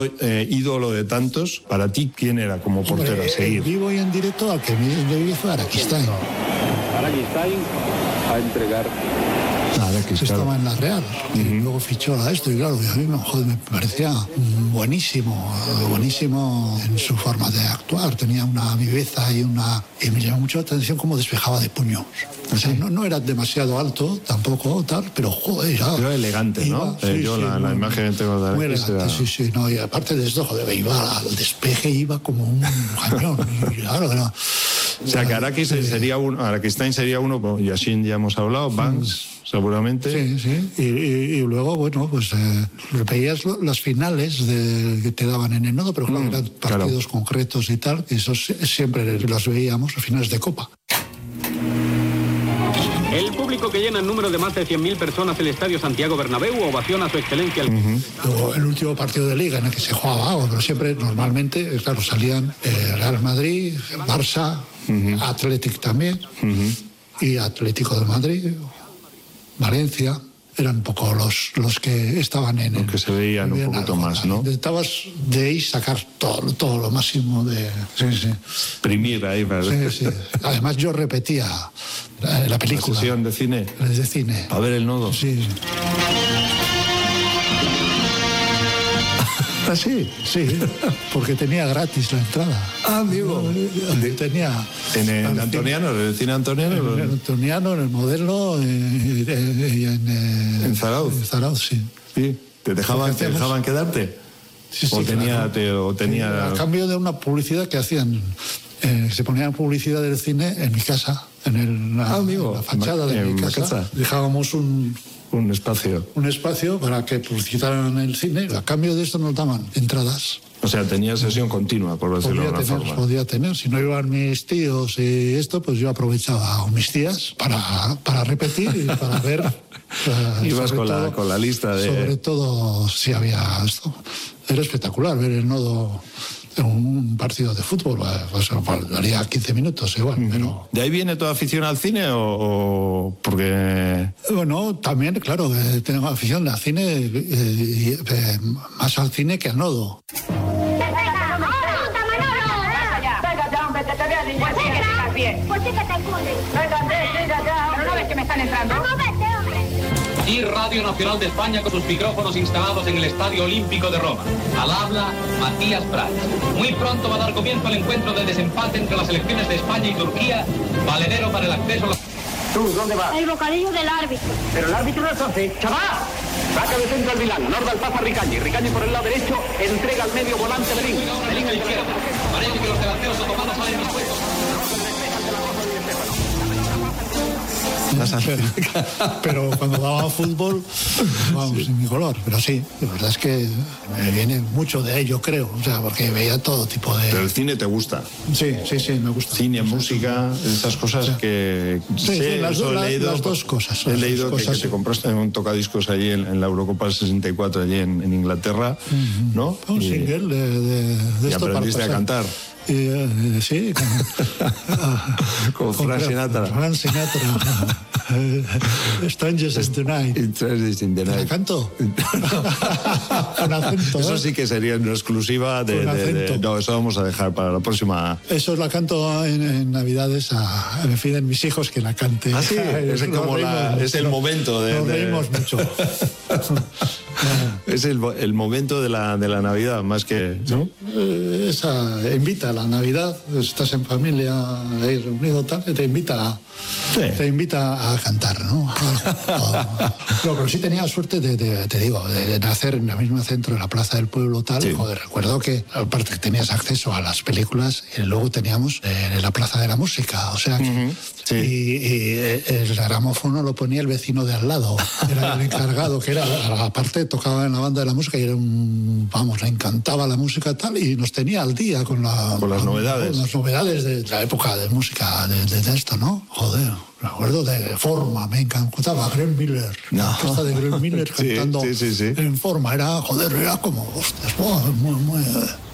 ídolo de tantos, para ti, ¿quién era como portero a seguir? En vivo y en directo, al que me vi fue Araquistain. Araquistain a entregar. Estaba en la Real y luego fichó a esto y claro, a mí me parecía buenísimo en su forma de actuar. Tenía una viveza y me llamó mucho la atención cómo despejaba de puños. O sea, no era demasiado alto tampoco tal, pero joder, era elegante, ¿no? Yo la imagen que tengo de muy elegante, sí, no, y aparte de esto, joder, iba al despeje, iba como un cañón y claro, era. O sea, que Araquistain sería uno, Yashin ya hemos hablado, Banks, seguramente. Sí. Y luego, bueno, pues veías las finales que te daban en el nodo, pero claro, eran partidos concretos y tal, que esos siempre los veíamos a finales de Copa. El público que llena el número de más de 100.000 personas el Estadio Santiago Bernabéu ovaciona a su excelencia. Luego, el último partido de Liga en el que se jugaba, pero siempre, normalmente, claro, salían Real Madrid, Barça, Athletic también, y Atlético de Madrid, Valencia. Eran un poco los que estaban en el... que se veían un poquito más, ¿no? Intentabas de ahí sacar todo lo máximo de... Sí. Primir ahí. Sí. Además yo repetía la película. ¿La sesión de cine? De cine. ¿Para ver el nodo? Sí. ¿Ah, sí? Sí, porque tenía gratis la entrada. Ah, amigo. Tenía... ¿En el Antoniano, en el cine Antoniano? En el Antoniano, en el Modelo, en Zarauz. En Zarauz, sí. Sí. ¿Te dejaban quedarte? Sí, ¿O tenía... A cambio de una publicidad que hacían, se ponían publicidad del cine en mi casa, en la fachada de mi casa. Dejábamos un espacio para que publicitaran el cine. A cambio de esto nos daban entradas. O sea, tenía sesión continua, por decirlo de una forma. Podía tener. Si no iban mis tíos y esto, pues yo aprovechaba a mis tías para repetir y para ver. Ibas con la lista de... Sobre todo si había esto. Era espectacular ver el nodo en un partido de fútbol. Pues daría 15 minutos igual, pero... ¿De ahí viene toda afición al cine o porque...? Bueno, también, claro, tengo afición al cine, más al cine que al nodo. Pues sí que te encuentren. Pero no ves que me están entrando. No vete, hombre. Y Radio Nacional de España con sus micrófonos instalados en el Estadio Olímpico de Roma. Al habla Matías Prats. Muy pronto va a dar comienzo el encuentro de desempate entre las selecciones de España y Turquía, valedero para el acceso a la... ¿Tú dónde vas? El bocadillo del árbitro. Pero el árbitro no es así. ¡Chaval! Saca de centro al Milán, Norda el pasa a Ricañi. Ricañi por el lado derecho, entrega al medio volante Belín. Belín a la izquierda. Parece que los delanteros otomanos salen dispuestos. Pero cuando daba fútbol, vamos, sin mi color. Pero sí, la verdad es que me viene mucho de ello, creo. O sea, porque veía todo tipo de... Pero el cine te gusta. Sí, me gusta. Cine, música, esas cosas que... Sí, las dos cosas. He leído que te compraste un tocadiscos allí en la Eurocopa del 64, allí en Inglaterra, ¿no? Un single de y esto aprendiste a cantar. Sí, con Frank Sinatra. Frank Sinatra. Strangers in the Night. Strangers in the Night. ¿La canto? Con acento. Eso sí que sería una exclusiva de... No, eso vamos a dejar para la próxima. Eso la canto en Navidades me piden mis hijos que la cante. Ah, sí, es el momento de... Nos reímos mucho. Es el momento de la Navidad, más que... ¿no? Invita a la Navidad, estás en familia ahí reunido, tal, te invita a cantar, ¿no? Pero sí tenía suerte de nacer en el mismo centro, en la Plaza del Pueblo, tal. Sí. Joder, recuerdo que, aparte que tenías acceso a las películas, y luego teníamos en la Plaza de la Música, o sea que... Sí. Y el gramófono lo ponía el vecino de al lado, era el encargado, que era, aparte tocaba en la banda de la música y era le encantaba la música tal, y nos tenía al día con las novedades. Con las novedades de la época de música, de esto, ¿no? Joder. Me acuerdo de Forma, me encantaba Glenn Miller. La orquesta de Glenn Miller cantando en Forma. Era como, hostias, muy